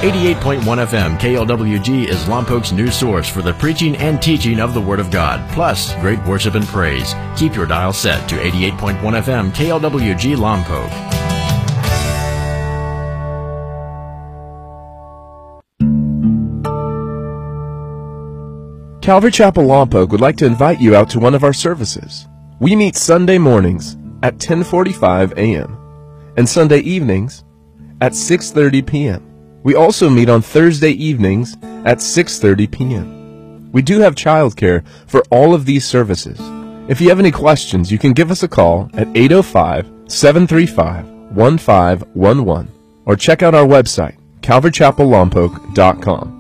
88.1 FM KLWG is Lompoc's news source for the preaching and teaching of the Word of God, plus great worship and praise. Keep your dial set to 88.1 FM KLWG Lompoc. Calvary Chapel Lompoc would like to invite you out to one of our services. We meet Sunday mornings at 10:45 a.m. and Sunday evenings at 6:30 p.m. We also meet on Thursday evenings at 6:30 p.m. We do have childcare for all of these services. If you have any questions, you can give us a call at 805-735-1511 or check out our website, calvarychapellompoc.com.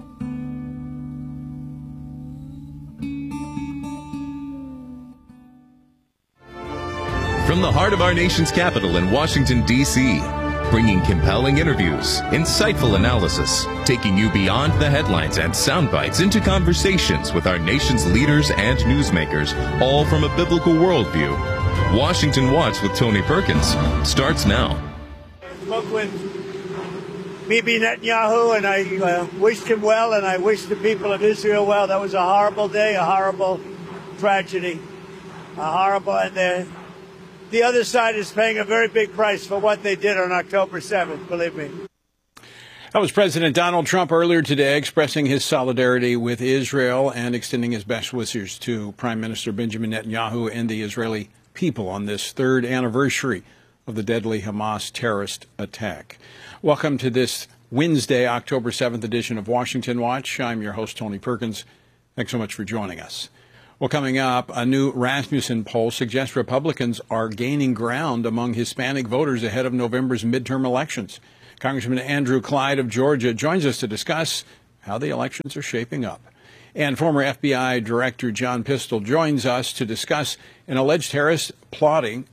From the heart of our nation's capital in Washington, D.C., bringing compelling interviews, insightful analysis, taking you beyond the headlines and sound bites into conversations with our nation's leaders and newsmakers, all from a biblical worldview. Washington Watch with Tony Perkins starts now. I spoke with Bibi Netanyahu, and I wished him well, and I wished the people of Israel well. That was a horrible day, a horrible tragedy, a horrible, and the other side is paying a very big price for what they did on October 7th, believe me. That was President Donald Trump earlier today expressing his solidarity with Israel and extending his best wishes to Prime Minister Benjamin Netanyahu and the Israeli people on this third anniversary of the deadly Hamas terrorist attack. Welcome to this Wednesday, October 7th edition of Washington Watch. I'm your host, Tony Perkins. Thanks so much for joining us. Well, coming up, a new Rasmussen poll suggests Republicans are gaining ground among Hispanic voters ahead of November's midterm elections. Congressman Andrew Clyde of Georgia joins us to discuss how the elections are shaping up. And former FBI Director John Pistol joins us to discuss an alleged terrorist plotting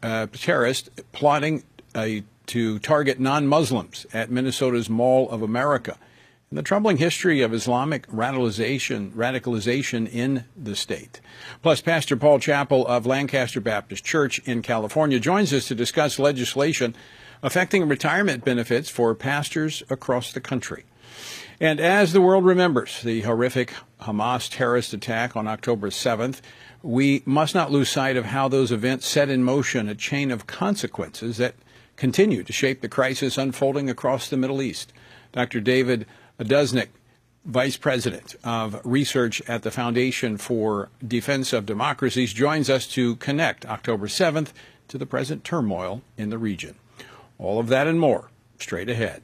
to target non-Muslims at Minnesota's Mall of America, and the troubling history of Islamic radicalization in the state. Plus, Pastor Paul Chappell of Lancaster Baptist Church in California joins us to discuss legislation affecting retirement benefits for pastors across the country. And as the world remembers the horrific Hamas terrorist attack on October 7th, we must not lose sight of how those events set in motion a chain of consequences that continue to shape the crisis unfolding across the Middle East. Dr. David Dusnick, Vice President of Research at the Foundation for Defense of Democracies, joins us to connect October 7th to the present turmoil in the region. All of that and more, straight ahead.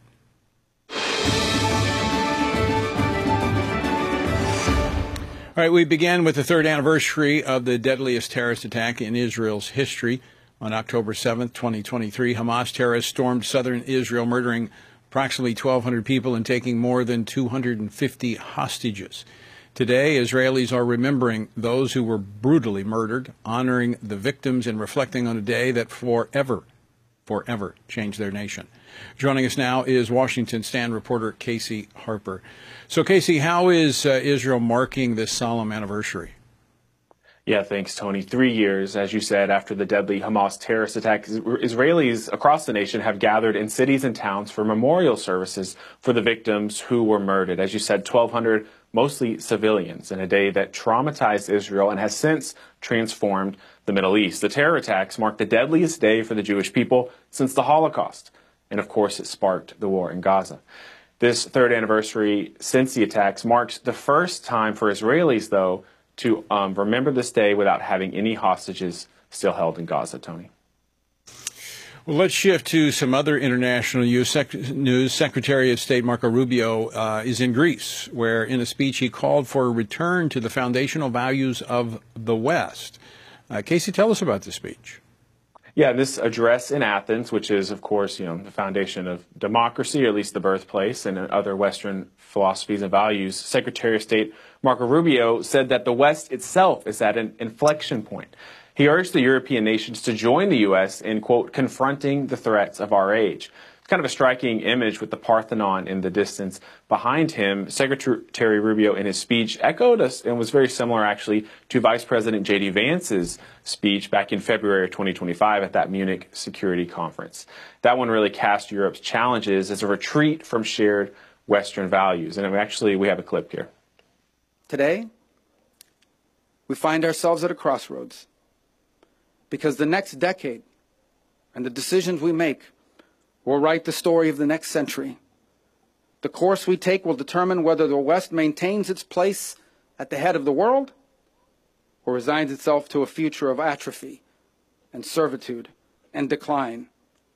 All right, we began with the third anniversary of the deadliest terrorist attack in Israel's history. On October 7th, 2023, Hamas terrorists stormed southern Israel, murdering approximately 1,200 people and taking more than 250 hostages. Today, Israelis are remembering those who were brutally murdered, honoring the victims, and reflecting on a day that forever changed their nation. Joining us now is Washington Stand reporter Casey Harper. So, Casey, how is Israel marking this solemn anniversary? Yeah, thanks, Tony. 3 years, as you said, after the deadly Hamas terrorist attack, Israelis across the nation have gathered in cities and towns for memorial services for the victims who were murdered. As you said, 1,200, mostly civilians, in a day that traumatized Israel and has since transformed the Middle East. The terror attacks marked the deadliest day for the Jewish people since the Holocaust. And of course, it sparked the war in Gaza. This third anniversary since the attacks marks the first time for Israelis, though, to remember this day without having any hostages still held in Gaza, Tony. Well, let's shift to some other international news. Secretary of State Marco Rubio is in Greece, where in a speech he called for a return to the foundational values of the West. Casey, tell us about this speech. Yeah, this address in Athens, which is, of course, the foundation of democracy, or at least the birthplace, and other Western philosophies and values, Secretary of State Marco Rubio said that the West itself is at an inflection point. He urged the European nations to join the U.S. in, quote, confronting the threats of our age. It's kind of a striking image with the Parthenon in the distance behind him. Secretary Rubio, in his speech, echoed us and was very similar, actually, to Vice President J.D. Vance's speech back in February of 2025 at that Munich Security Conference. That one really cast Europe's challenges as a retreat from shared Western values. And we have a clip here. Today, we find ourselves at a crossroads because the next decade and the decisions we make will write the story of the next century. The course we take will determine whether the West maintains its place at the head of the world or resigns itself to a future of atrophy and servitude and decline.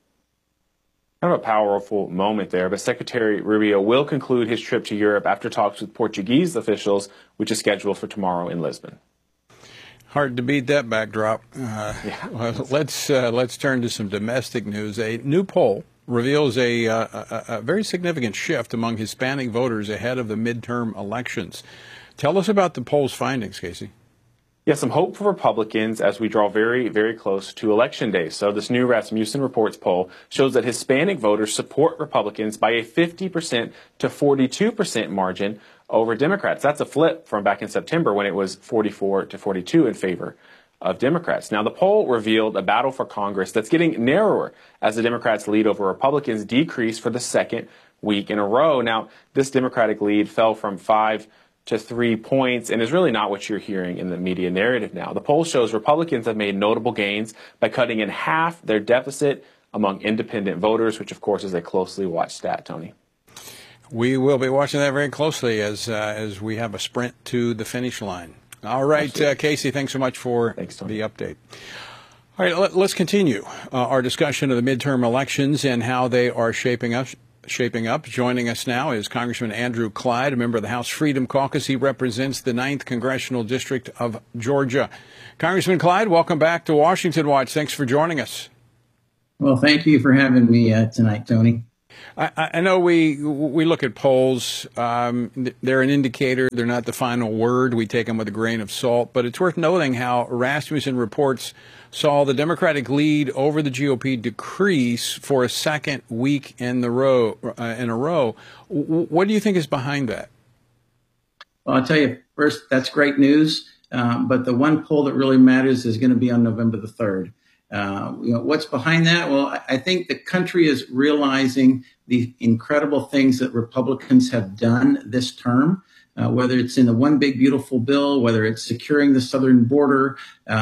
Kind of a powerful moment there, but Secretary Rubio will conclude his trip to Europe after talks with Portuguese officials, which is scheduled for tomorrow in Lisbon. Hard to beat that backdrop. Well, let's turn to some domestic news. A new poll reveals a very significant shift among Hispanic voters ahead of the midterm elections. Tell us about the poll's findings, Casey. Yeah, some hope for Republicans as we draw very, very close to Election Day. So this new Rasmussen Reports poll shows that Hispanic voters support Republicans by a 50% to 42% margin over Democrats. That's a flip from back in September when it was 44 to 42 in favor of Democrats. Now, the poll revealed a battle for Congress that's getting narrower as the Democrats' lead over Republicans decreased for the second week in a row. Now, this Democratic lead fell from 5 to 3 points and is really not what you're hearing in the media narrative now. The poll shows Republicans have made notable gains by cutting in half their deficit among independent voters, which, of course, is a closely watched stat, Tony. We will be watching that very closely as we have a sprint to the finish line. All right, Casey, thanks so much for the update. All right, let's continue our discussion of the midterm elections and how they are shaping up. Joining us now is Congressman Andrew Clyde, a member of the House Freedom Caucus. He represents the 9th Congressional District of Georgia. Congressman Clyde, welcome back to Washington Watch. Thanks for joining us. Well, thank you for having me tonight, Tony. I know we look at polls. They're an indicator. They're not the final word. We take them with a grain of salt. But it's worth noting how Rasmussen Reports saw the Democratic lead over the GOP decrease for a second week in a row. What do you think is behind that? Well, I'll tell you, first, that's great news. But the one poll that really matters is going to be on November the 3rd. What's behind that? Well, I think the country is realizing the incredible things that Republicans have done this term, whether it's in the One Big Beautiful Bill, whether it's securing the southern border,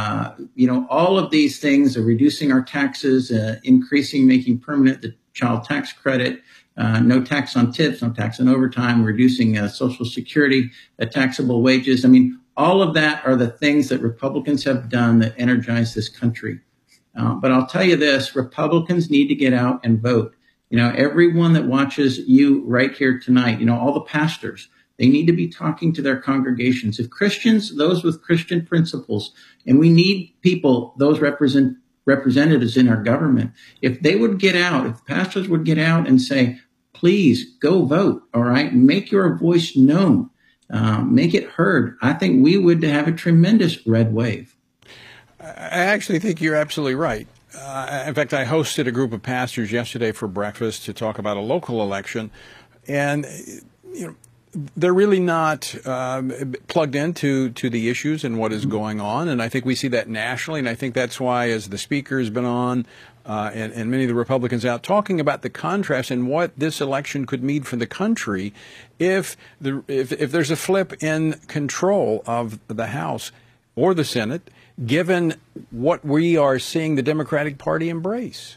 all of these things are reducing our taxes, making permanent the child tax credit, no tax on tips, no tax on overtime, reducing Social Security, taxable wages. I mean, all of that are the things that Republicans have done that energize this country. But I'll tell you this, Republicans need to get out and vote. Everyone that watches you right here tonight, all the pastors, they need to be talking to their congregations. If Christians, those with Christian principles, and we need people, those representatives in our government, if they would get out, if pastors would get out and say, please go vote, all right, make your voice known, make it heard, I think we would have a tremendous red wave. I actually think you're absolutely right. In fact, I hosted a group of pastors yesterday for breakfast to talk about a local election, and they're really not plugged into the issues and what is going on. And I think we see that nationally, and I think that's why, as the speaker has been on and many of the Republicans out talking about the contrast and what this election could mean for the country if there's a flip in control of the House or the Senate, given what we are seeing the Democratic Party embrace.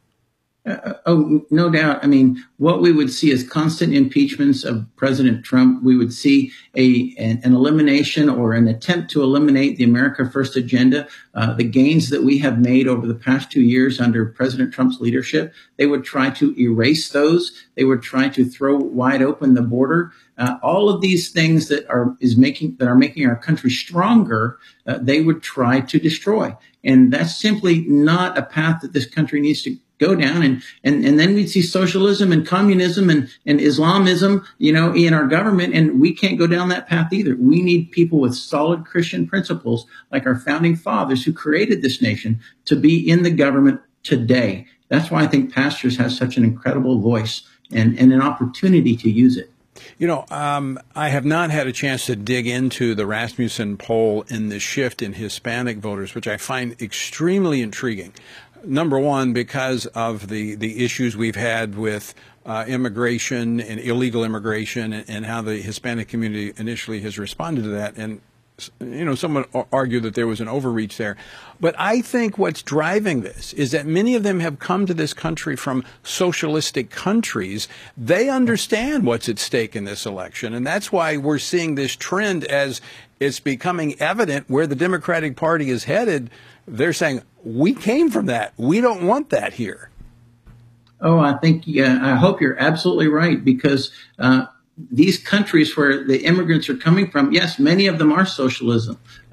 No doubt. I mean, what we would see is constant impeachments of President Trump. We would see an elimination or an attempt to eliminate the America First agenda. The gains that we have made over the past 2 years under President Trump's leadership, they would try to erase those. They would try to throw wide open the border. All of these things that are making our country stronger, they would try to destroy. And that's simply not a path that this country needs to go down. And then we'd see socialism and communism and Islamism, in our government. And we can't go down that path either. We need people with solid Christian principles like our founding fathers who created this nation to be in the government today. That's why I think pastors have such an incredible voice and an opportunity to use it. I have not had a chance to dig into the Rasmussen poll in the shift in Hispanic voters, which I find extremely intriguing. Number one, because of the issues we've had with immigration and illegal immigration and how the Hispanic community initially has responded to that. And, someone argued that there was an overreach there. But I think what's driving this is that many of them have come to this country from socialistic countries. They understand what's at stake in this election. And that's why we're seeing this trend as it's becoming evident where the Democratic Party is headed. They're saying, we came from that. We don't want that here. Oh, I hope you're absolutely right, because these countries where the immigrants are coming from, yes, many of them are socialist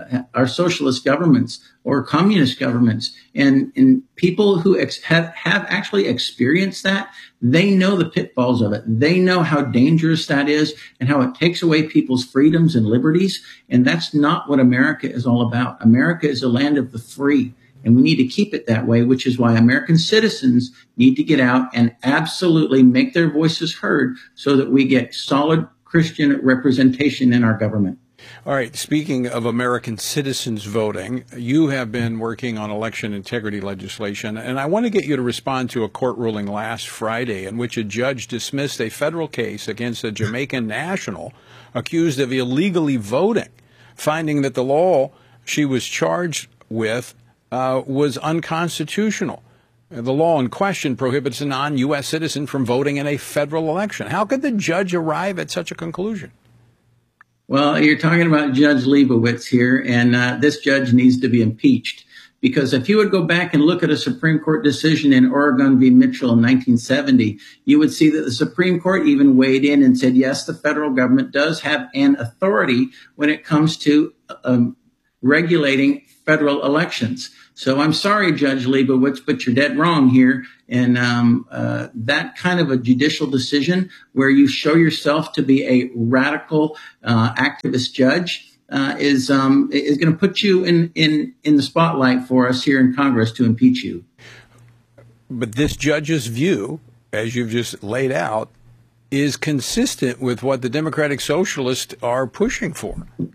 governments or communist governments. And people who have actually experienced that, they know the pitfalls of it. They know how dangerous that is and how it takes away people's freedoms and liberties. And that's not what America is all about. America is a land of the free. And we need to keep it that way, which is why American citizens need to get out and absolutely make their voices heard so that we get solid Christian representation in our government. All right. Speaking of American citizens voting, you have been working on election integrity legislation, and I want to get you to respond to a court ruling last Friday in which a judge dismissed a federal case against a Jamaican national accused of illegally voting, finding that the law she was charged with was unconstitutional. The law in question prohibits a non-U.S. citizen from voting in a federal election. How could the judge arrive at such a conclusion? Well, you're talking about Judge Leibowitz here, and this judge needs to be impeached. Because if you would go back and look at a Supreme Court decision in Oregon v. Mitchell in 1970, you would see that the Supreme Court even weighed in and said, yes, the federal government does have an authority when it comes to regulating federal elections. So I'm sorry, Judge Leibowitz, but you're dead wrong here. And that kind of a judicial decision where you show yourself to be a radical activist judge is going to put you in the spotlight for us here in Congress to impeach you. But this judge's view, as you've just laid out, is consistent with what the Democratic Socialists are pushing for.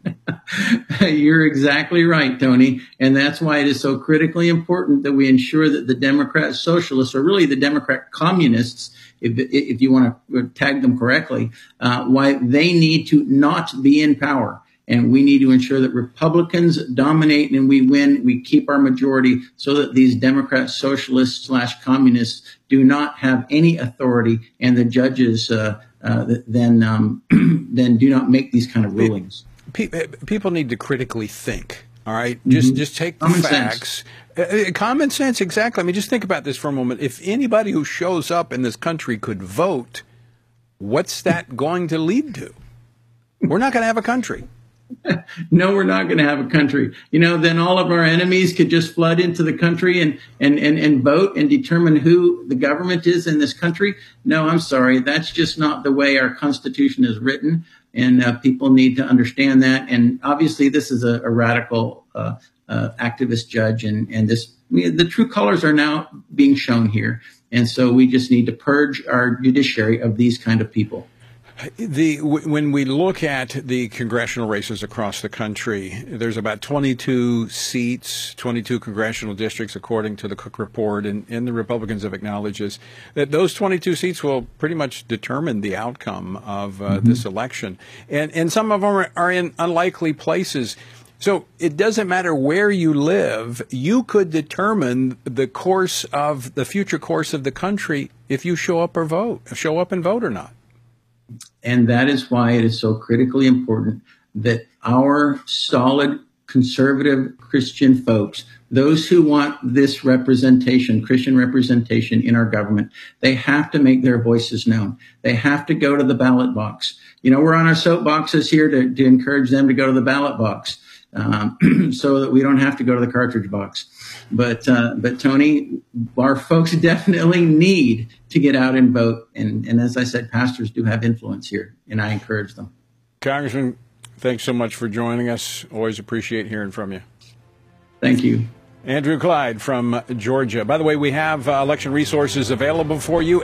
You're exactly right, Tony. And that's why it is so critically important that we ensure that the Democrat Socialists, or really the Democrat Communists, if you want to tag them correctly, why they need to not be in power. And we need to ensure that Republicans dominate and we win. We keep our majority so that these Democrat Socialists / communists do not have any authority, and the judges then do not make these kind of rulings. People need to critically think. All right, just take the facts. Common sense, exactly. I mean, just think about this for a moment. If anybody who shows up in this country could vote, what's that going to lead to? We're not going to have a country. No, we're not going to have a country. Then all of our enemies could just flood into the country and vote and determine who the government is in this country. No, I'm sorry. That's just not the way our Constitution is written. And people need to understand that. And obviously, this is a radical activist judge. And the true colors are now being shown here. And so we just need to purge our judiciary of these kind of people. When we look at the congressional races across the country, there's about 22 seats, 22 congressional districts, according to the Cook Report, and the Republicans have acknowledged this, that those 22 seats will pretty much determine the outcome of this election. And some of them are in unlikely places. So it doesn't matter where you live, you could determine the future course of the country if you show up and vote or not. And that is why it is so critically important that our solid conservative Christian folks, those who want this representation, Christian representation in our government, they have to make their voices known. They have to go to the ballot box. We're on our soapboxes here to encourage them to go to the ballot box so that we don't have to go to the cartridge box. But Tony, our folks definitely need to get out and vote. And as I said, pastors do have influence here, and I encourage them. Congressman, thanks so much for joining us. Always appreciate hearing from you. Thank you. Andrew Clyde from Georgia. By the way, we have election resources available for you,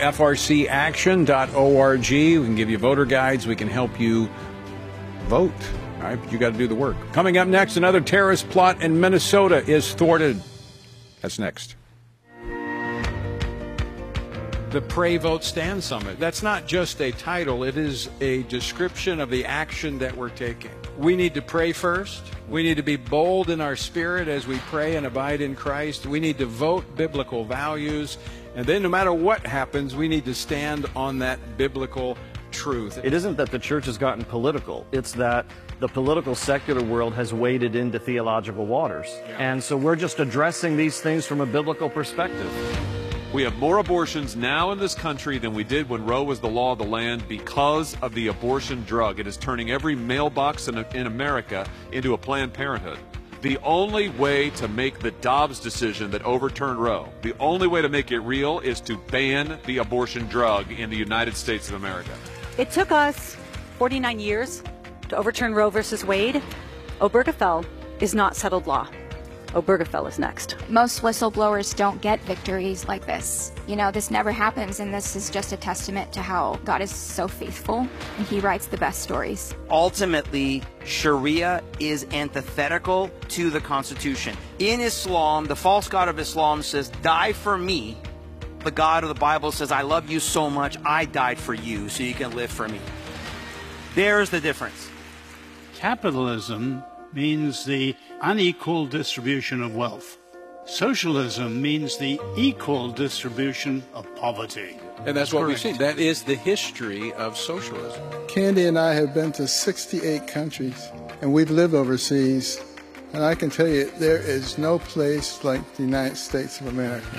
frcaction.org. We can give you voter guides. We can help you vote. All right, but you got to do the work. Coming up next, another terrorist plot in Minnesota is thwarted. That's next. the Pray, Vote, Stand Summit. That's not just a title. It is a description of the action that we're taking. We need to pray first. We need to be bold in our spirit as we pray and abide in Christ. We need to vote biblical values. And then no matter what happens, we need to stand on that biblical truth. It isn't that the church has gotten political. It's that the political secular world has waded into theological waters. And so we're just addressing these things from a biblical perspective. We have more abortions now in this country than we did when Roe was the law of the land because of the abortion drug. It is turning every mailbox in America into a Planned Parenthood. The only way to make the Dobbs decision that overturned Roe, the only way to make it real is to ban the abortion drug in the United States of America. It took us 49 years to overturn Roe versus Wade. Obergefell is not settled law. Obergefell is next. Most whistleblowers don't get victories like this. You know, this never happens, and this is just a testament to how God is so faithful, and He writes the best stories. Ultimately, Sharia is antithetical to the Constitution. In Islam, the false god of Islam says, die for me. The God of the Bible says, I love you so much, I died for you so you can live for me. There's the difference. Capitalism means the unequal distribution of wealth. Socialism means the equal distribution of poverty. And that's what we've seen. That is the history of socialism. Candy and I have been to 68 countries, and we've lived overseas. And I can tell you, there is no place like the United States of America.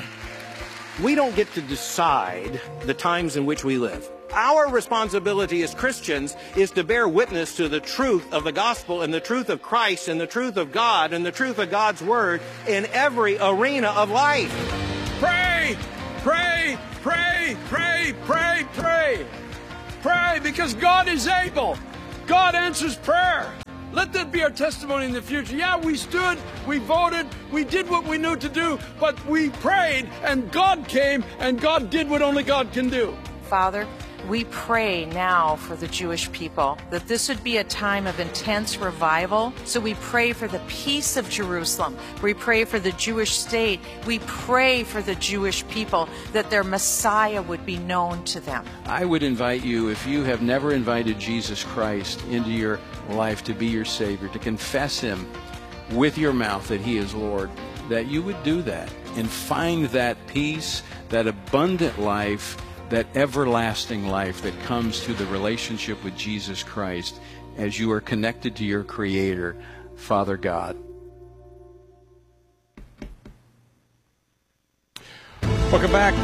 We don't get to decide the times in which we live. Our responsibility as Christians is to bear witness to the truth of the gospel and the truth of Christ and the truth of God and the truth of God's word in every arena of life. Pray, pray, pray, pray, pray, pray. Pray because God is able. God answers prayer. Let that be our testimony in the future. Yeah, we stood, we voted, we did what we knew to do, but we prayed and God came and God did what only God can do. Father, we pray now for the Jewish people that this would be a time of intense revival. So we pray for the peace of Jerusalem. We pray for the Jewish state. We pray for the Jewish people that their Messiah would be known to them. I would invite you, if you have never invited Jesus Christ into your life to be your Savior, to confess Him with your mouth that He is Lord, that you would do that and find that peace, that abundant life, that everlasting life that comes through the relationship with Jesus Christ as you are connected to your Creator, Father God. Welcome back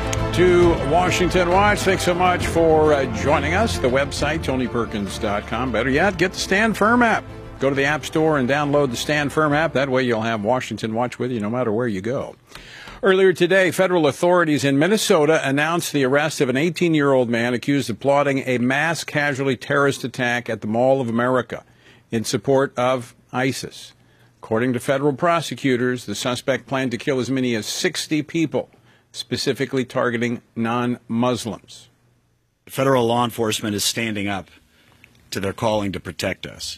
to Washington Watch. Thanks so much for joining us. The website, TonyPerkins.com. Better yet, get the Stand Firm app. Go to the App Store and download the Stand Firm app. That way you'll have Washington Watch with you no matter where you go. Earlier today, federal authorities in Minnesota announced the arrest of an 18-year-old man accused of plotting a mass casualty terrorist attack at the Mall of America in support of ISIS. According to federal prosecutors, the suspect planned to kill as many as 60 people, specifically targeting non-Muslims. Federal law enforcement is standing up to their calling to protect us.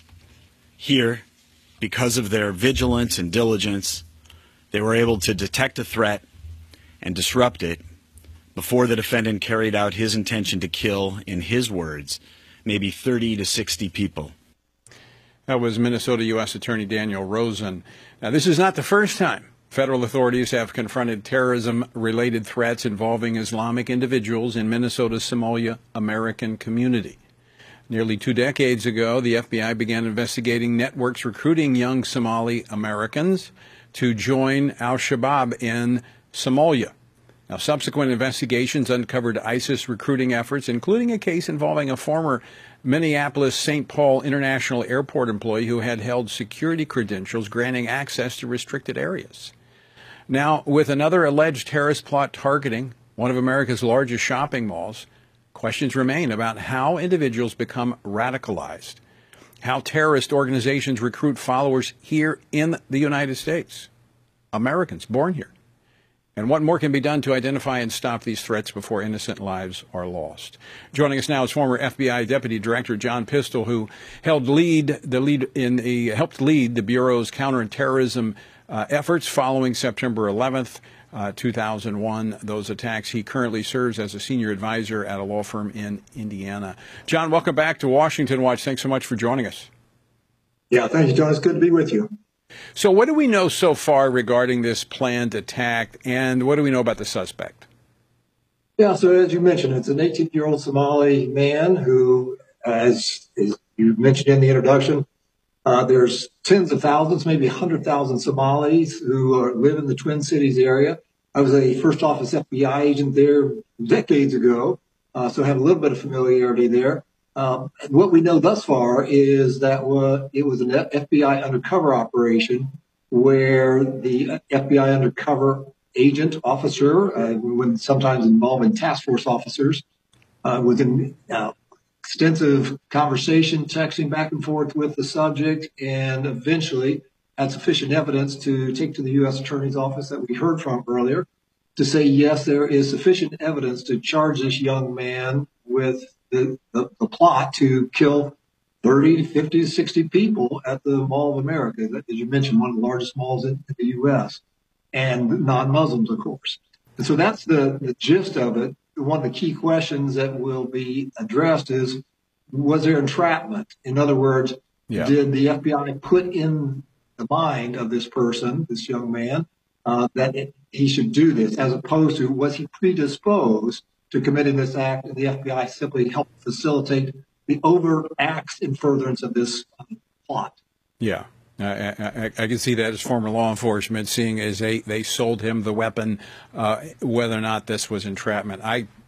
Here, because of their vigilance and diligence, they were able to detect a threat and disrupt it before the defendant carried out his intention to kill, in his words, maybe 30 to 60 people. That was Minnesota U.S. Attorney Daniel Rosen. Now, this is not the first time federal authorities have confronted terrorism-related threats involving Islamic individuals in Minnesota's Somalia American community. Nearly 2 decades ago, the FBI began investigating networks recruiting young Somali Americans to join al-Shabaab in Somalia. Now, subsequent investigations uncovered ISIS recruiting efforts, including a case involving a former Minneapolis-St. Paul International Airport employee who had held security credentials granting access to restricted areas. Now, with another alleged terrorist plot targeting one of America's largest shopping malls, questions remain about how individuals become radicalized, how terrorist organizations recruit followers here in the United States, Americans born here, and what more can be done to identify and stop these threats before innocent lives are lost. Joining us now is former FBI Deputy Director John Pistole, who helped lead the Bureau's counterterrorism efforts following September 11th. 2001, those attacks. He currently serves as a senior advisor at a law firm in Indiana. John, welcome back to Washington Watch. Thanks so much for joining us. Yeah, thank you, John. It's good to be with you. So what do we know so far regarding this planned attack, and what do we know about the suspect? Yeah, so as you mentioned, it's an 18-year-old Somali man who, as you mentioned in the introduction, there's tens of thousands, maybe 100,000 Somalis who live in the Twin Cities area. I was a first office FBI agent there decades ago, so I have a little bit of familiarity there. What we know thus far is that it was an FBI undercover operation where the FBI undercover agent, officer, when sometimes involving task force officers, was in extensive conversation, texting back and forth with the subject, and eventually had sufficient evidence to take to the U.S. Attorney's Office that we heard from earlier to say, yes, there is sufficient evidence to charge this young man with the plot to kill 30, 50, 60 people at the Mall of America, as you mentioned, one of the largest malls in the U.S., and non-Muslims, of course. And so that's the gist of it. One of the key questions that will be addressed is, was there entrapment? In other words, did the FBI put in the mind of this person, this young man, that he should do this, as opposed to was he predisposed to committing this act, and the FBI simply helped facilitate the overt acts in furtherance of this plot? Yeah. I can see that as former law enforcement, seeing as they sold him the weapon, whether or not this was entrapment.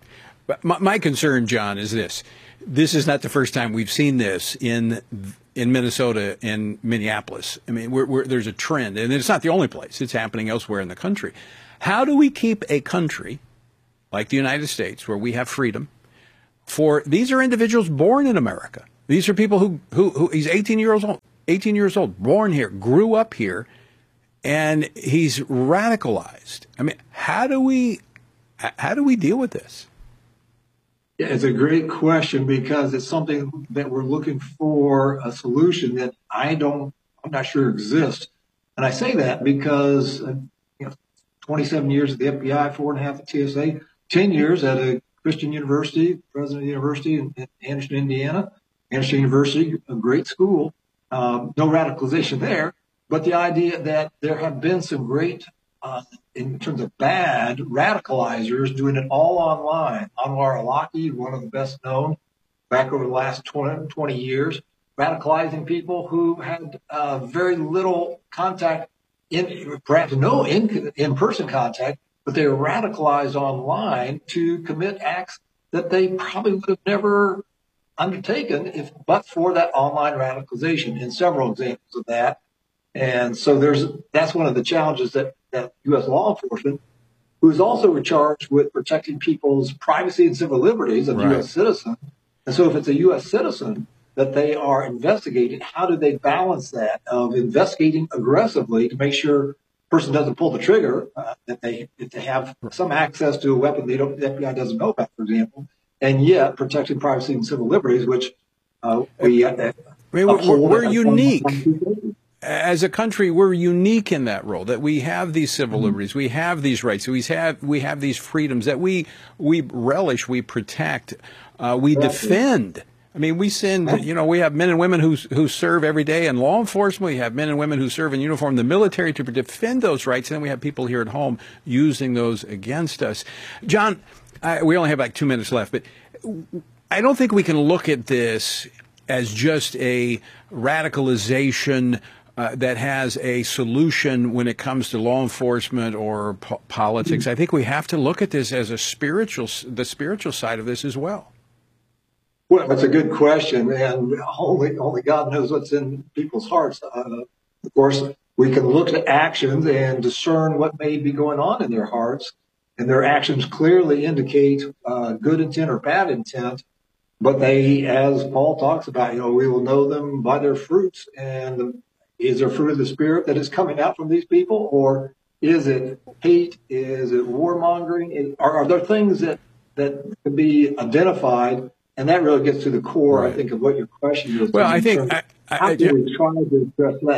My concern, John, is this. This is not the first time we've seen this in Minnesota and Minneapolis. I mean, there's a trend, and it's not the only place. It's happening elsewhere in the country. How do we keep a country like the United States, where we have freedom, these are individuals born in America. These are people who he's 18 years old, born here, grew up here, and he's radicalized. I mean, how do we deal with this? Yeah, it's a great question, because it's something that we're looking for a solution that I'm not sure exists. And I say that because 27 years at the FBI, 4.5 at TSA, 10 years at a Christian university, president of the university in Anderson, Indiana. Anderson University, a great school. No radicalization there, but the idea that there have been some great, in terms of bad radicalizers, doing it all online. Anwar al-Awlaki, one of the best known back over the last 20 years, radicalizing people who had very little contact, perhaps no in-person contact, but they were radicalized online to commit acts that they probably would have never undertaken but for that online radicalization, and several examples of that. And so that's one of the challenges that U.S. law enforcement, who is also charged with protecting people's privacy and civil liberties of U.S. citizens. And so if it's a U.S. citizen that they are investigating, how do they balance that of investigating aggressively to make sure person doesn't pull the trigger, if they have some access to a weapon the FBI doesn't know about, for example, and yet protecting privacy and civil liberties, which we're unique. As a country, we're unique in that role, that we have these civil liberties, we have these rights, we have these freedoms that we relish, we protect, we defend. I mean, we have men and women who serve every day in law enforcement. We have men and women who serve in uniform in the military to defend those rights. And then we have people here at home using those against us. John, we only have like 2 minutes left, but I don't think we can look at this as just a radicalization that has a solution when it comes to law enforcement or politics. I think we have to look at this as the spiritual side of this as well. Well, that's a good question, and only God knows what's in people's hearts. Of course, we can look at actions and discern what may be going on in their hearts, and their actions clearly indicate good intent or bad intent. But they, as Paul talks about, we will know them by their fruits. And is there fruit of the Spirit that is coming out from these people, or is it hate? Is it warmongering? Are there things that can be identified? And that really gets to the core, I think, of what your question is. Well, I think how do we try to address that?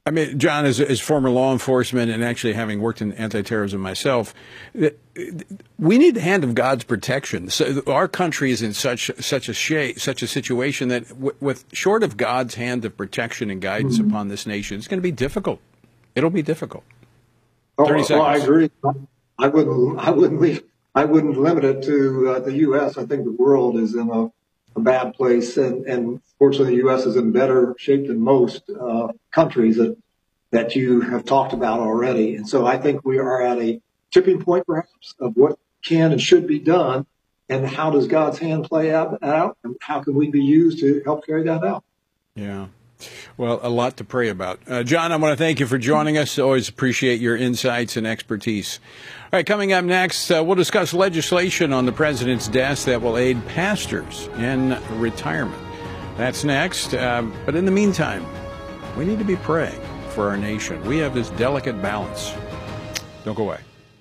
I mean, John, as former law enforcement and actually having worked in anti-terrorism myself, we need the hand of God's protection. So our country is in such a situation that with short of God's hand of protection and guidance upon this nation, it's going to be difficult. It'll be difficult. 30 seconds. I agree. I wouldn't limit it to the U.S. I think the world is in a bad place, and fortunately, the U.S. is in better shape than most countries that you have talked about already. And so I think we are at a tipping point, perhaps, of what can and should be done, and how does God's hand play out, and how can we be used to help carry that out? Yeah. Well, a lot to pray about. John, I want to thank you for joining us. Always appreciate your insights and expertise. All right, coming up next, we'll discuss legislation on the president's desk that will aid pastors in retirement. That's next. But in the meantime, we need to be praying for our nation. We have this delicate balance. Don't go away.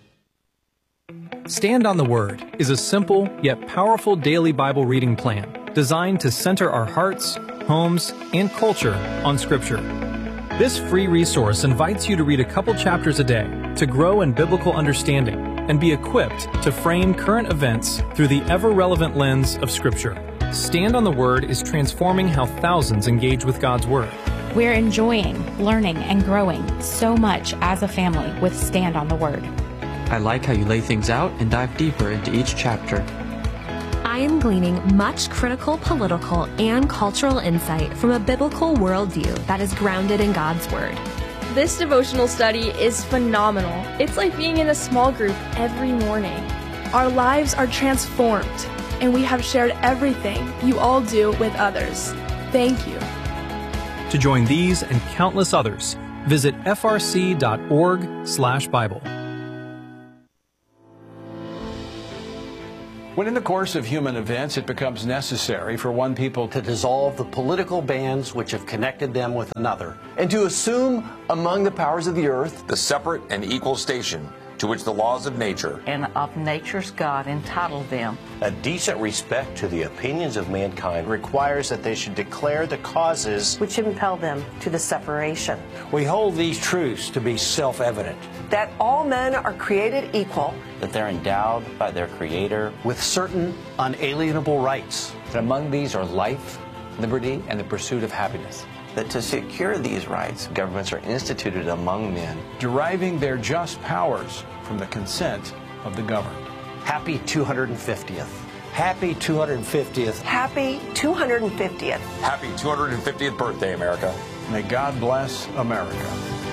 Stand on the Word is a simple yet powerful daily Bible reading plan designed to center our hearts, homes, and culture on Scripture. This free resource invites you to read a couple chapters a day to grow in biblical understanding and be equipped to frame current events through the ever-relevant lens of Scripture. Stand on the Word is transforming how thousands engage with God's Word. We're enjoying, learning, and growing so much as a family with Stand on the Word. I like how you lay things out and dive deeper into each chapter. I am gleaning much critical political and cultural insight from a biblical worldview that is grounded in God's Word. This devotional study is phenomenal. It's like being in a small group every morning. Our lives are transformed, and we have shared everything you all do with others. Thank you. To join these and countless others, visit frc.org/Bible. When in the course of human events it becomes necessary for one people to dissolve the political bands which have connected them with another, and to assume among the powers of the earth the separate and equal station to which the laws of nature and of nature's God entitled them. A decent respect to the opinions of mankind requires that they should declare the causes which impel them to the separation. We hold these truths to be self-evident. That all men are created equal. That they're endowed by their Creator with certain unalienable rights. And among these are life, liberty, and the pursuit of happiness. That to secure these rights, governments are instituted among men, deriving their just powers from the consent of the governed. Happy 250th. Happy 250th. Happy 250th. Happy 250th birthday, America. May God bless America.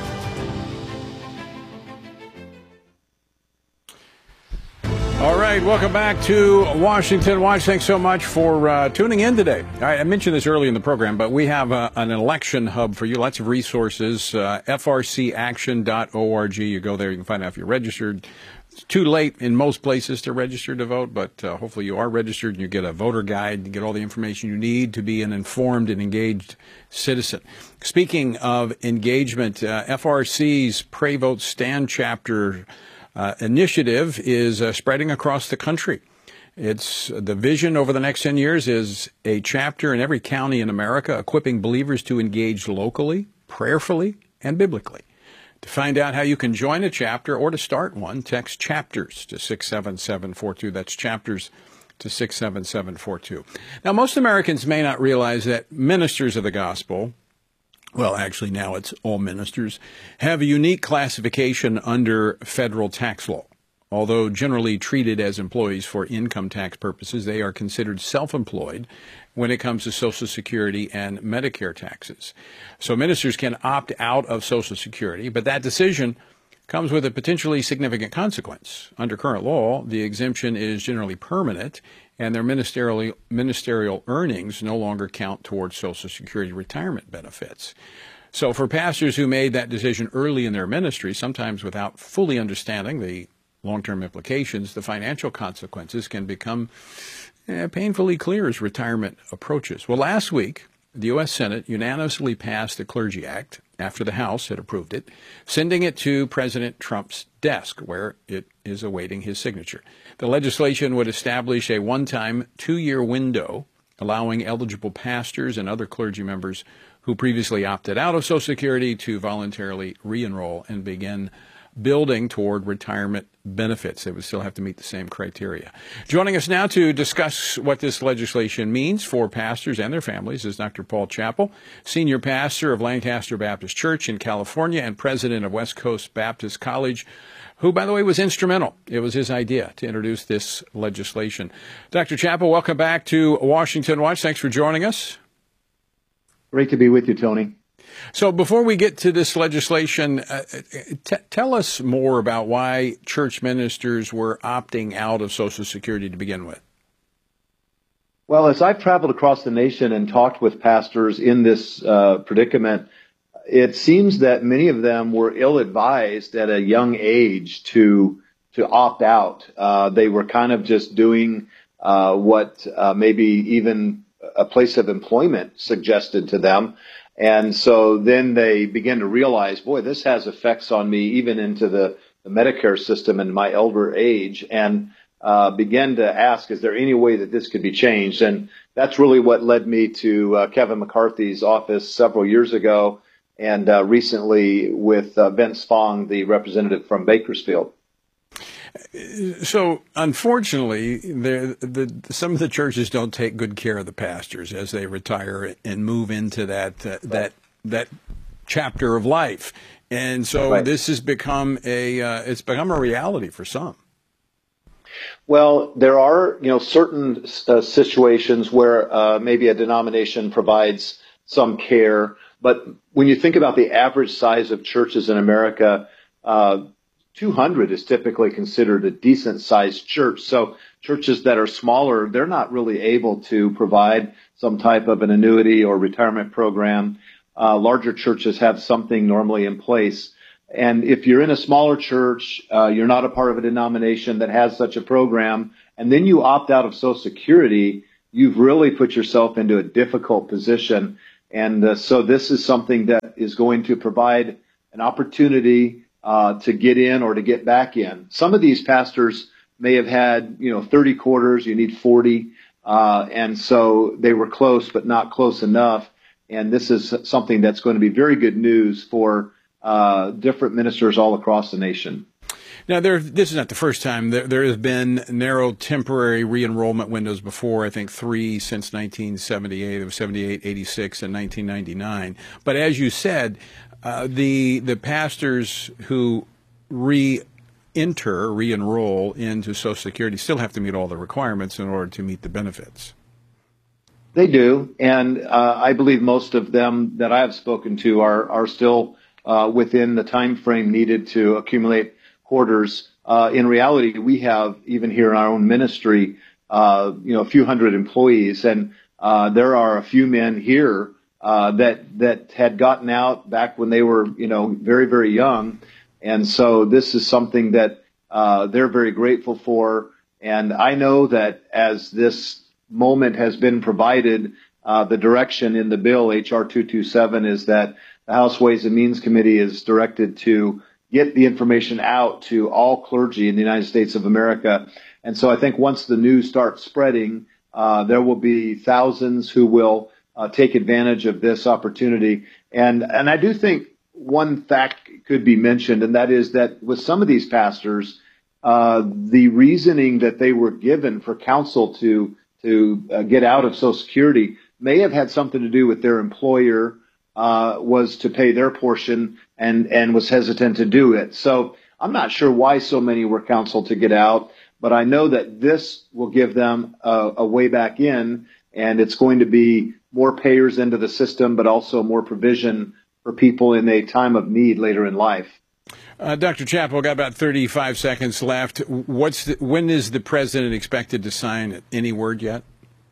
All right, welcome back to Washington Watch. Thanks so much for tuning in today. All right, I mentioned this early in the program, but we have an election hub for you. Lots of resources, frcaction.org. You go there, you can find out if you're registered. It's too late in most places to register to vote, but hopefully you are registered and you get a voter guide, you get all the information you need to be an informed and engaged citizen. Speaking of engagement, FRC's Pray Vote Stand chapter initiative is spreading across the country. It's the vision over the next 10 years is a chapter in every county in America equipping believers to engage locally, prayerfully, and biblically. To find out how you can join a chapter or to start one, text chapters to 67742. That's chapters to 67742. Now, most Americans may not realize that ministers of the gospel, well, actually now it's all ministers, have a unique classification under federal tax law. Although generally treated as employees for income tax purposes, they are considered self-employed when it comes to Social Security and Medicare taxes. So ministers can opt out of Social Security, but that decision comes with a potentially significant consequence. Under current law, the exemption is generally permanent, and their ministerial earnings no longer count towards Social Security retirement benefits. So for pastors who made that decision early in their ministry, sometimes without fully understanding the long-term implications, the financial consequences can become painfully clear as retirement approaches. Well, last week, the U.S. Senate unanimously passed the Clergy Act after the House had approved it, sending it to President Trump's desk, where it is awaiting his signature. The legislation would establish a one-time 2-year window allowing eligible pastors and other clergy members who who previously opted out of Social Security to voluntarily re-enroll and begin building toward retirement benefits. They would still have to meet the same criteria. Joining us now to discuss what this legislation means for pastors and their families is Dr. Paul Chappell, senior pastor of Lancaster Baptist Church in California and president of West Coast Baptist College, who, by the way, was instrumental. It was his idea to introduce this legislation. Dr. Chappell, welcome back to Washington Watch. Thanks for joining us. Great to be with you, Tony. So before we get to this legislation, tell us more about why church ministers were opting out of Social Security to begin with. Well, as I've traveled across the nation and talked with pastors in this predicament, it seems that many of them were ill-advised at a young age to opt out. They were kind of just doing what maybe even a place of employment suggested to them. And so then they begin to realize, boy, this has effects on me even into the Medicare system in my elder age, and begin to ask, is there any way that this could be changed? And that's really what led me to Kevin McCarthy's office several years ago, and recently with Vince Fong, the representative from Bakersfield. So, unfortunately, some of the churches don't take good care of the pastors as they retire and move into that chapter of life, and so right. This has become a reality for some. Well, there are certain situations where maybe a denomination provides some care, but when you think about the average size of churches in America, 200 is typically considered a decent-sized church. So churches that are smaller, they're not really able to provide some type of an annuity or retirement program. Larger churches have something normally in place. And if you're in a smaller church, you're not a part of a denomination that has such a program, and then you opt out of Social Security, you've really put yourself into a difficult position. And so this is something that is going to provide an opportunity to get in or to get back in. Some of these pastors may have had, 30 quarters, you need 40. And so they were close, but not close enough. And this is something that's going to be very good news for different ministers all across the nation. Now, this is not the first time. There has been narrow temporary re-enrollment windows before, I think 3 since 1978. It was 78, 86, and 1999. But as you said, the pastors who re-enroll into Social Security still have to meet all the requirements in order to meet the benefits. They do, and I believe most of them that I have spoken to are still within the time frame needed to accumulate quarters. In reality, we have, even here in our own ministry, a few hundred employees, and there are a few men here that had gotten out back when they were, very, very young. And so this is something that they're very grateful for. And I know that as this moment has been provided, the direction in the bill, H.R. 227, is that the House Ways and Means Committee is directed to get the information out to all clergy in the United States of America. And so I think once the news starts spreading, there will be thousands who will take advantage of this opportunity. And I do think one fact could be mentioned, and that is that with some of these pastors, the reasoning that they were given for counsel to get out of Social Security may have had something to do with their employer was to pay their portion and was hesitant to do it. So I'm not sure why so many were counseled to get out, but I know that this will give them a way back in, and it's going to be more payers into the system, but also more provision for people in a time of need later in life. Dr. Chappell, got about 35 seconds left. When is the president expected to sign it? Any word yet?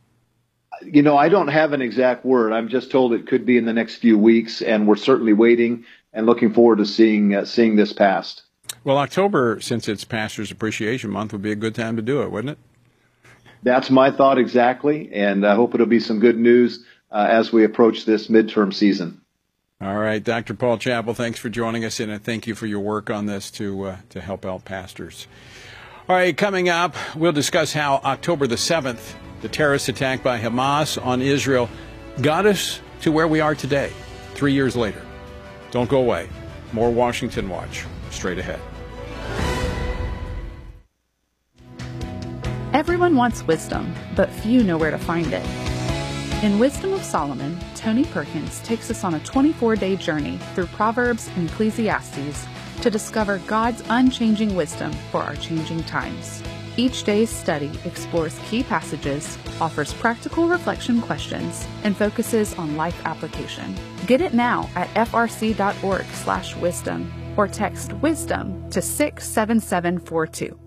I don't have an exact word. I'm just told it could be in the next few weeks, and we're certainly waiting and looking forward to seeing this passed. Well, October, since it's Pastors Appreciation Month, would be a good time to do it, wouldn't it? That's my thought exactly, and I hope it'll be some good news as we approach this midterm season. All right, Dr. Paul Chappell, thanks for joining us, and thank you for your work on this to help out pastors. All right, coming up, we'll discuss how October the 7th, the terrorist attack by Hamas on Israel, got us to where we are today. 3 years later. Don't go away. More Washington Watch straight ahead. Everyone wants wisdom, but few know where to find it. In Wisdom of Solomon, Tony Perkins takes us on a 24-day journey through Proverbs and Ecclesiastes to discover God's unchanging wisdom for our changing times. Each day's study explores key passages, offers practical reflection questions, and focuses on life application. Get it now at frc.org/wisdom or text WISDOM to 67742.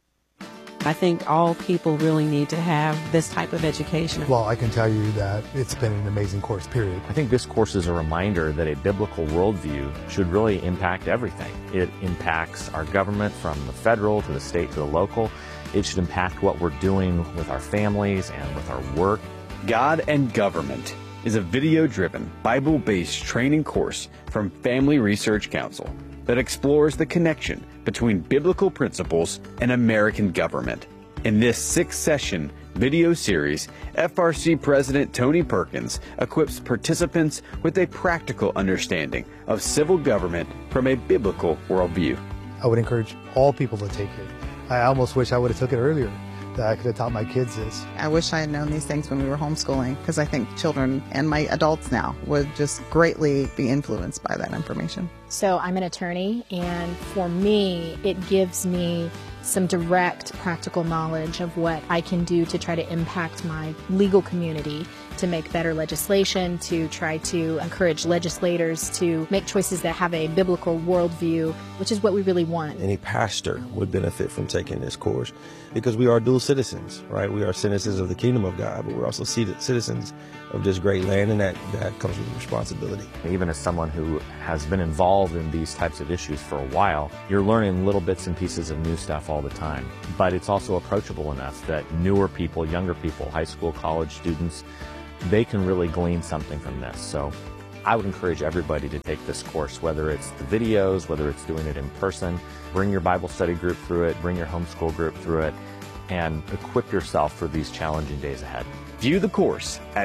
I think all people really need to have this type of education. Well, I can tell you that it's been an amazing course, period. I think this course is a reminder that a biblical worldview should really impact everything. It impacts our government from the federal to the state to the local. It should impact what we're doing with our families and with our work. God and Government is a video-driven, Bible-based training course from Family Research Council that explores the connection between biblical principles and American government. In this 6-session video series, FRC President Tony Perkins equips participants with a practical understanding of civil government from a biblical worldview. I would encourage all people to take it. I almost wish I would have took it earlier, that I could have taught my kids this. I wish I had known these things when we were homeschooling, because I think children and my adults now would just greatly be influenced by that information. So I'm an attorney, and for me, it gives me some direct practical knowledge of what I can do to try to impact my legal community, to make better legislation, to try to encourage legislators to make choices that have a biblical worldview, which is what we really want. Any pastor would benefit from taking this course because we are dual citizens, right? We are citizens of the kingdom of God, but we're also citizens of this great land, and that comes with responsibility. Even as someone who has been involved in these types of issues for a while, you're learning little bits and pieces of new stuff all the time. But it's also approachable enough that newer people, younger people, high school, college students, they can really glean something from this. So I would encourage everybody to take this course, whether it's the videos, whether it's doing it in person. Bring your Bible study group through it, bring your homeschool group through it, and equip yourself for these challenging days ahead. View the course at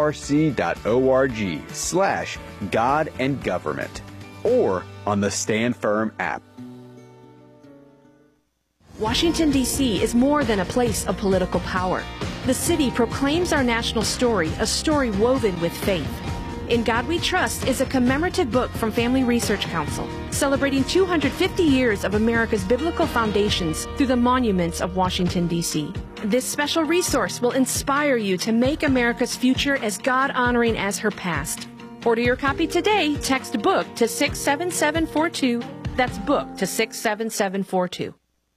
frc.org/God and Government or on the Stand Firm app. Washington, D.C. is more than a place of political power. The city proclaims our national story, a story woven with faith. In God We Trust is a commemorative book from Family Research Council, celebrating 250 years of America's biblical foundations through the monuments of Washington, D.C. This special resource will inspire you to make America's future as God-honoring as her past. Order your copy today. Text BOOK to 67742. That's BOOK to 67742.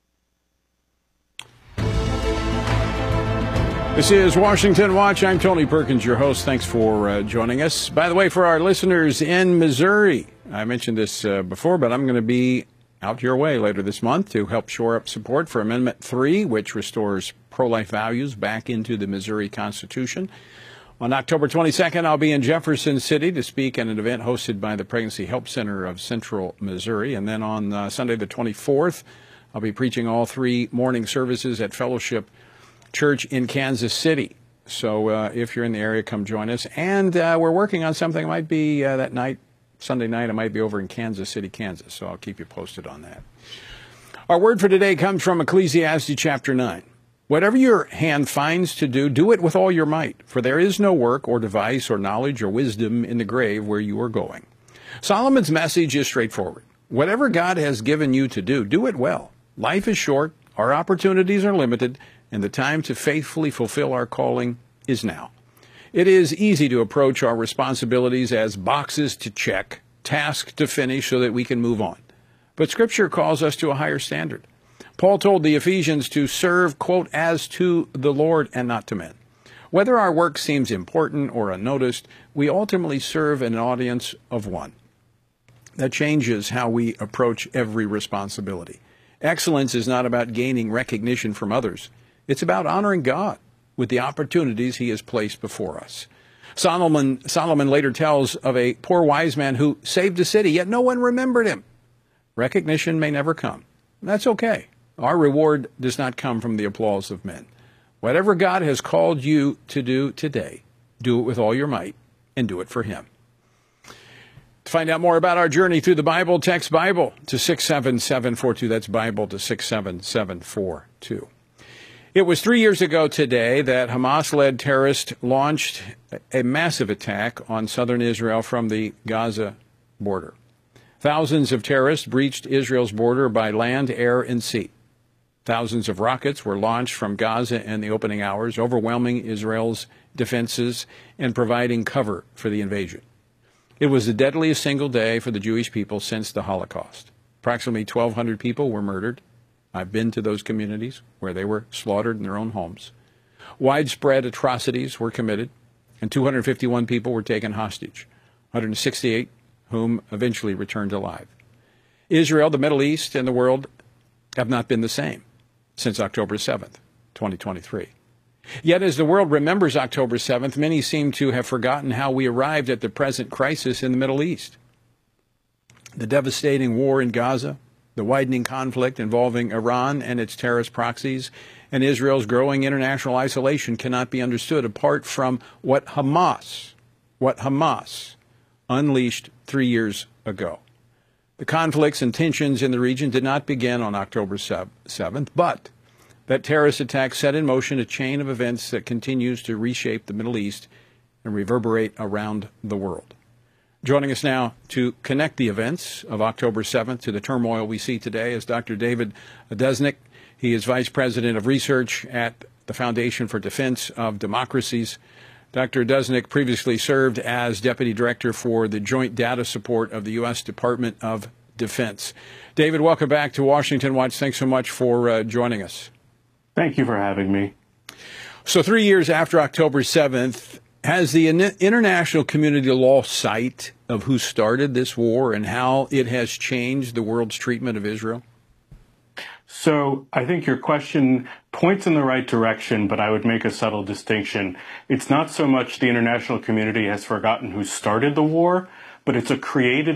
This is Washington Watch. I'm Tony Perkins, your host. Thanks for joining us. By the way, for our listeners in Missouri, I mentioned this before, but I'm going to be out your way later this month to help shore up support for Amendment 3, which restores pro-life values back into the Missouri Constitution. On October 22nd, I'll be in Jefferson City to speak at an event hosted by the Pregnancy Help Center of Central Missouri. And then on Sunday the 24th, I'll be preaching all 3 morning services at Fellowship Church in Kansas City. So if you're in the area, come join us. And we're working on something. It might be that night, Sunday night, it might be over in Kansas City, Kansas. So I'll keep you posted on that. Our word for today comes from Ecclesiastes chapter 9. Whatever your hand finds to do, do it with all your might. For there is no work or device or knowledge or wisdom in the grave where you are going. Solomon's message is straightforward. Whatever God has given you to do, do it well. Life is short. Our opportunities are limited. And the time to faithfully fulfill our calling is now. It is easy to approach our responsibilities as boxes to check, tasks to finish so that we can move on. But Scripture calls us to a higher standard. Paul told the Ephesians to serve, quote, as to the Lord and not to men. Whether our work seems important or unnoticed, we ultimately serve an audience of one. That changes how we approach every responsibility. Excellence is not about gaining recognition from others. It's about honoring God with the opportunities he has placed before us. Solomon later tells of a poor wise man who saved a city, yet no one remembered him. Recognition may never come. That's okay. Our reward does not come from the applause of men. Whatever God has called you to do today, do it with all your might and do it for him. To find out more about our journey through the Bible, text Bible to 67742. That's Bible to 67742. It was 3 years ago today that Hamas-led terrorists launched a massive attack on southern Israel from the Gaza border. Thousands of terrorists breached Israel's border by land, air, and sea. Thousands of rockets were launched from Gaza in the opening hours, overwhelming Israel's defenses and providing cover for the invasion. It was the deadliest single day for the Jewish people since the Holocaust. Approximately 1,200 people were murdered. I've been to those communities where they were slaughtered in their own homes. Widespread atrocities were committed, and 251 people were taken hostage, 168 whom eventually returned alive. Israel, the Middle East, and the world have not been the same since October 7th, 2023. Yet as the world remembers October 7th, many seem to have forgotten how we arrived at the present crisis in the Middle East. The devastating war in Gaza, the widening conflict involving Iran and its terrorist proxies, and Israel's growing international isolation cannot be understood apart from what Hamas unleashed 3 years ago. The conflicts and tensions in the region did not begin on October 7th, but that terrorist attack set in motion a chain of events that continues to reshape the Middle East and reverberate around the world. Joining us now to connect the events of October 7th to the turmoil we see today is Dr. David Dusnick. He is Vice President of Research at the Foundation for Defense of Democracies. Dr. Dusnick previously served as Deputy Director for the Joint Data Support of the U.S. Department of Defense. David, welcome back to Washington Watch. Thanks so much for joining us. Thank you for having me. So 3 years after October 7th, has the international community lost sight of who started this war and how it has changed the world's treatment of Israel? So I think your question points in the right direction, but I would make a subtle distinction. It's not so much the international community has forgotten who started the war, but it's a created